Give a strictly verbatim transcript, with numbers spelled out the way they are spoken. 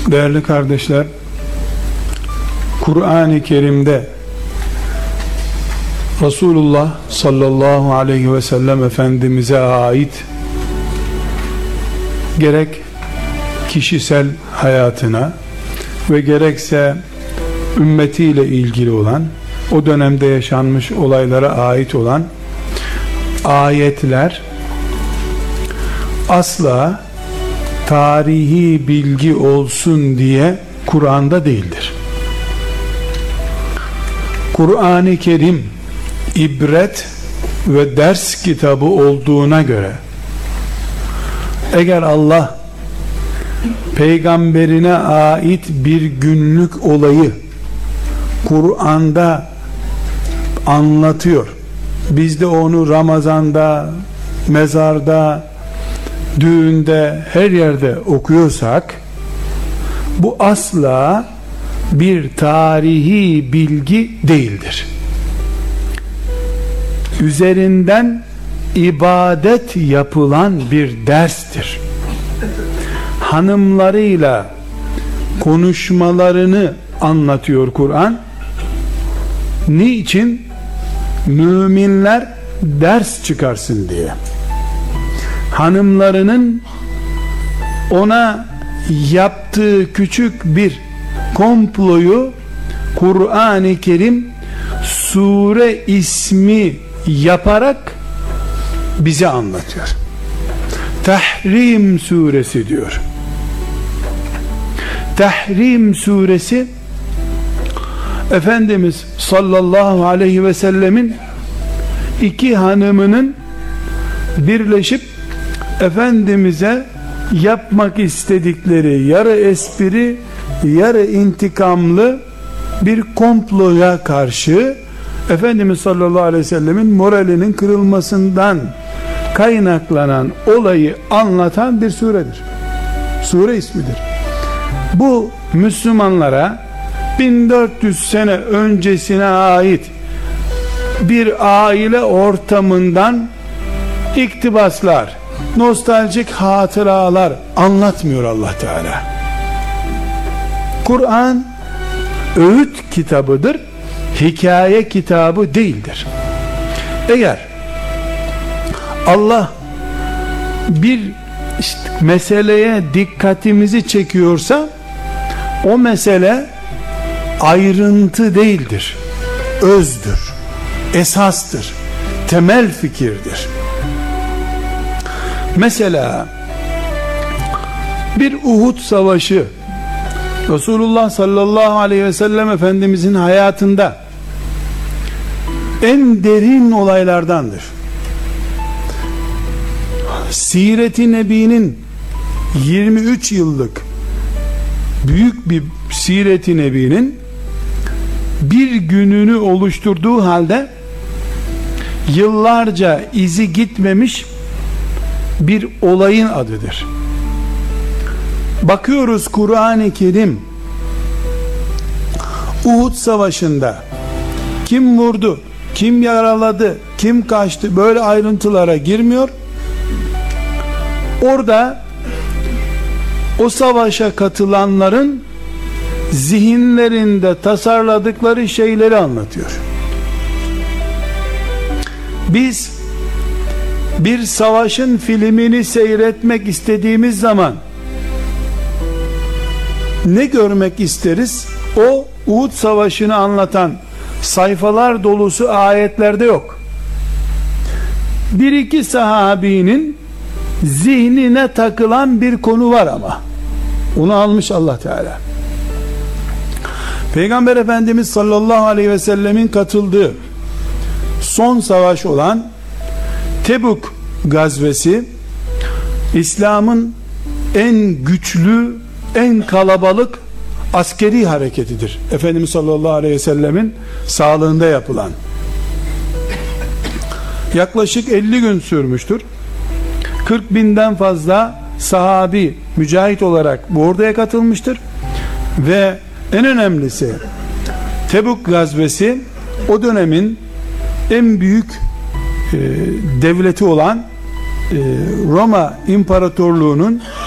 Değerli kardeşler, Kur'an-ı Kerim'de Resulullah sallallahu aleyhi ve sellem Efendimiz'e ait gerek kişisel hayatına ve gerekse ümmetiyle ilgili olan, o dönemde yaşanmış olaylara ait olan ayetler asla tarihi bilgi olsun diye Kur'an'da değildir. Kur'an-ı Kerim ibret ve ders kitabı olduğuna göre, eğer Allah peygamberine ait bir günlük olayı Kur'an'da anlatıyor, biz de onu Ramazan'da, mezarda, düğünde, her yerde okuyorsak, bu asla bir tarihi bilgi değildir. Üzerinden ibadet yapılan bir derstir. Hanımlarıyla konuşmalarını anlatıyor Kur'an. Niçin? Müminler ders çıkarsın diye. Hanımlarının ona yaptığı küçük bir komployu Kur'an-ı Kerim sure ismi yaparak bize anlatıyor. Tahrim suresi diyor. Tahrim suresi, Efendimiz sallallahu aleyhi ve sellemin iki hanımının birleşip Efendimiz'e yapmak istedikleri yarı espri, yarı intikamlı bir komploya karşı Efendimiz sallallahu aleyhi ve sellemin moralinin kırılmasından kaynaklanan olayı anlatan bir suredir. Sure ismidir. Bu Müslümanlara bin dört yüz sene öncesine ait bir aile ortamından iktibaslar, nostaljik hatıralar anlatmıyor Allah Teala. Kur'an öğüt kitabıdır, hikaye kitabı değildir. Eğer Allah bir işte meseleye dikkatimizi çekiyorsa, o mesele ayrıntı değildir, özdür, esastır, temel fikirdir. Mesela bir Uhud savaşı Resulullah sallallahu aleyhi ve sellem Efendimizin hayatında en derin olaylardandır. Siret-i Nebi'nin yirmi üç yıllık büyük bir Siret-i Nebi'nin bir gününü oluşturduğu halde yıllarca izi gitmemiş bir olayın adıdır. Bakıyoruz Kur'an-ı Kerim Uhud savaşında kim vurdu, kim yaraladı, kim kaçtı, böyle ayrıntılara girmiyor. Orada o savaşa katılanların zihinlerinde tasarladıkları şeyleri anlatıyor. Biz bir savaşın filmini seyretmek istediğimiz zaman ne görmek isteriz? O Uhud savaşını anlatan sayfalar dolusu ayetlerde yok. Bir iki sahabinin zihnine takılan bir konu var ama onu almış Allah Teala. Peygamber Efendimiz sallallahu aleyhi ve sellemin katıldığı son savaş olan Tebuk gazvesi, İslam'ın en güçlü, en kalabalık askeri hareketidir. Efendimiz sallallahu aleyhi ve sellemin sağlığında yapılan. Yaklaşık elli gün sürmüştür. kırk binden fazla sahabi mücahit olarak bu orduya katılmıştır. Ve en önemlisi, Tebuk gazvesi o dönemin en büyük e, devleti olan e, Roma İmparatorluğu'nun